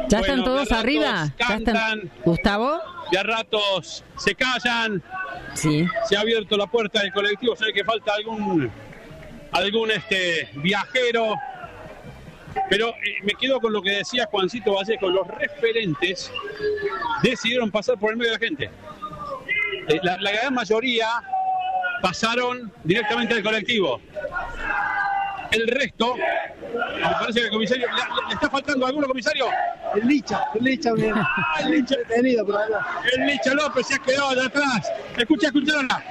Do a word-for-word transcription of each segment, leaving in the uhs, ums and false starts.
¿Ya bueno, están todos arriba? Cantan, ¿Ya están? ¿Gustavo? de a ratos se callan. Sí. Se ha abierto la puerta del colectivo, sabe que falta algún algún este viajero. Pero eh, me quedo con lo que decía Juancito Vallejo, los referentes decidieron pasar por el medio de la gente. Eh, la, la gran mayoría pasaron directamente al colectivo. El resto, me parece que el comisario, ¿le, le está faltando alguno, comisario? El Licha, el Licha, bien. Ah, el Licha. Detenido por acá. El Licha López se ha quedado allá atrás. Escucha, escucharonla.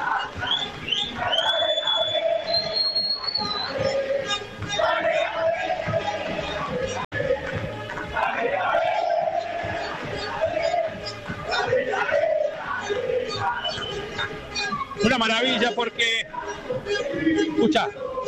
Una maravilla porque, escucha.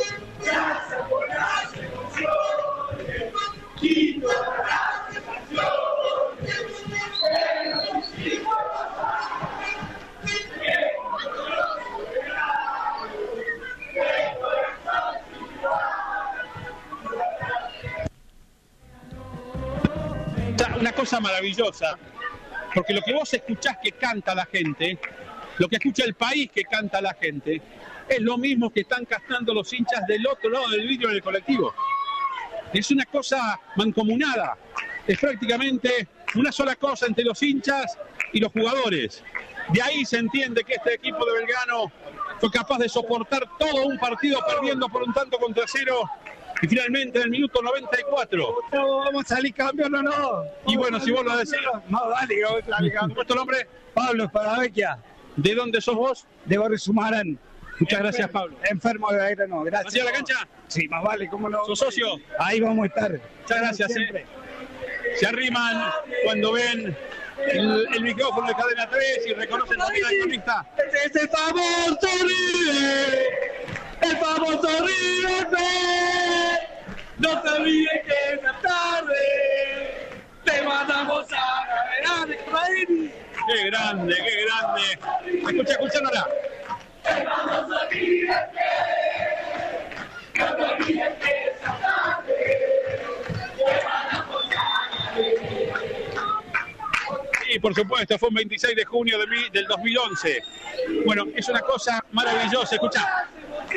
Una cosa maravillosa, porque lo que vos escuchás que canta la gente, lo que escucha el país que canta la gente, es lo mismo que están cantando los hinchas del otro lado del vidrio del colectivo. Es una cosa mancomunada, es prácticamente una sola cosa entre los hinchas y los jugadores. De ahí se entiende que este equipo de Belgrano fue capaz de soportar todo un partido perdiendo por un tanto contra cero y finalmente en el minuto noventa y cuatro. No, vamos a salir campeón o no. Y bueno, si vos lo decís. Más vale que vamos a salir campeón. ¿Cómo es tu nombre? Pablo Esparavecchia, ¿De dónde sos vos? de Barrio Sumarán. Muchas gracias, Pablo. Enfermo de Belgrano, gracias. ¿Vas a ir a la cancha? Sí, más vale, ¿cómo no? ¿Sos socio? Ahí vamos a estar. Muchas gracias. Eh. Se arriman cuando ven el, el micrófono de Cadena tres y reconocen también al cronista. ¡Es el famoso River! ¡El famoso River! ¡No te olvides que esta tarde te mandamos a ganar! ¡Qué grande, qué grande! Escucha, escucha ahora. ¡El famoso River! ¡No te olvides que esta tarde te mandamos a ganar! Y por supuesto, fue un veintiséis de junio de mi, del dos mil once. Bueno, es una cosa maravillosa, escucha.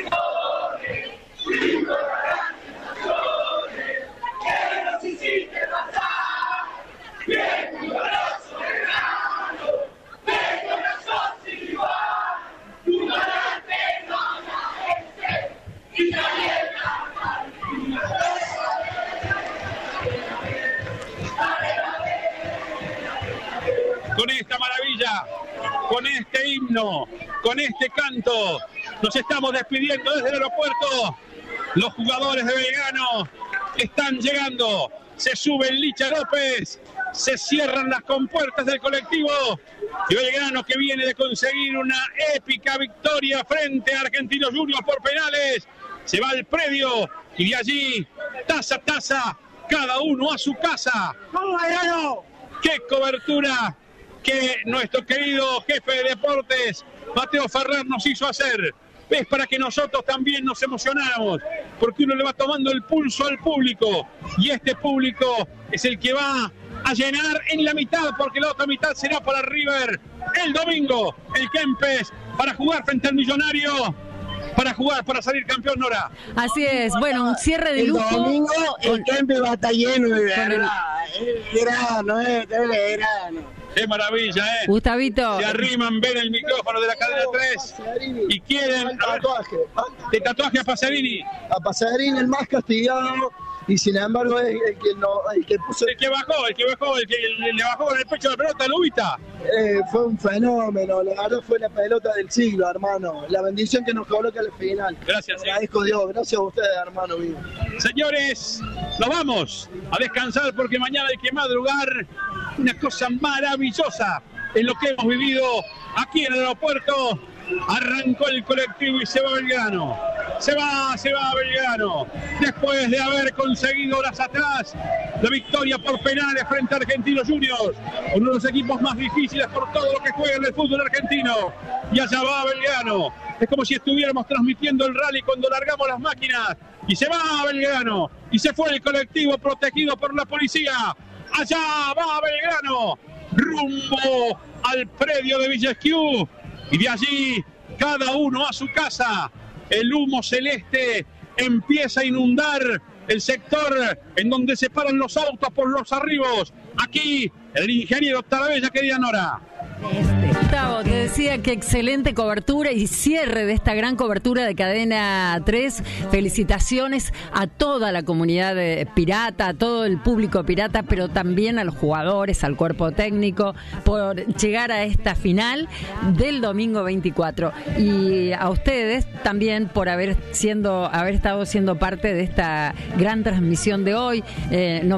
Con esta maravilla, con este himno, con este canto, nos estamos despidiendo desde el aeropuerto. Los jugadores de Belgrano están llegando. Se sube el Licha López, se cierran las compuertas del colectivo. Y Belgrano, que viene de conseguir una épica victoria frente a Argentinos Juniors por penales, se va al predio y de allí, taza a taza, cada uno a su casa. ¡Vamos, Belgrano! ¡Qué cobertura que nuestro querido jefe de deportes, Mateo Ferrer, nos hizo hacer! Es para que nosotros también nos emocionáramos, porque uno le va tomando el pulso al público, y este público es el que va a llenar en la mitad, porque la otra mitad será para River el domingo, el Kempes, para jugar frente al Millonario, para jugar, para salir campeón, Nora. Así es, bueno, un cierre de lujo. El domingo el Kempes va a estar lleno de Con el- verdad. Es Belgrano, es de Belgrano. ¡Qué maravilla, eh! Gustavito, Se arriman, ven el micrófono de la cadena tres y quieren... El tatuaje. De tatuaje a Pasarini. A Pasarín el más castigado y sin embargo es el que, no, el que puso El que bajó, el que bajó, el que le bajó en el pecho de la pelota, Lubita. eh, fue un fenómeno, la verdad fue la pelota del siglo, hermano. La bendición que nos coloca al final. Gracias, eh. Agradezco a Dios, gracias a ustedes, hermano mío. Señores, nos vamos a descansar porque mañana hay que madrugar. Una cosa maravillosa en lo que hemos vivido aquí en el aeropuerto. Arrancó el colectivo y se va Belgrano. Se va, se va Belgrano. Después de haber conseguido horas atrás la victoria por penales frente a Argentinos Juniors, uno de los equipos más difíciles por todo lo que juega en el fútbol argentino. Y allá va Belgrano. Es como si estuviéramos transmitiendo el rally cuando largamos las máquinas. Y se va Belgrano. Y se fue el colectivo protegido por la policía. Allá va Belgrano, rumbo al predio de Villa Esquiú. Y de allí, cada uno a su casa. El humo celeste empieza a inundar el sector en donde se paran los autos por los arribos. Aquí, el ingeniero Taravella, querida Nora. Gustavo, te decía que excelente cobertura y cierre de esta gran cobertura de Cadena tres. Felicitaciones a toda la comunidad de pirata, a todo el público pirata, pero también a los jugadores, al cuerpo técnico, por llegar a esta final del domingo veinticuatro. Y a ustedes también por haber, siendo, haber estado siendo parte de esta gran transmisión de hoy. Eh,